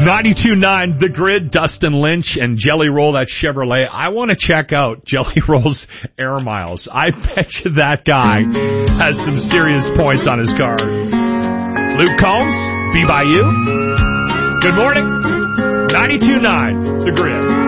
92.9 The Grid, Dustin Lynch and Jelly Roll, that Chevrolet. I want to check out Jelly Roll's air miles. I bet you that guy has some serious points on his car. Luke Combs, Be By You. Good morning. 92.9 The Grid.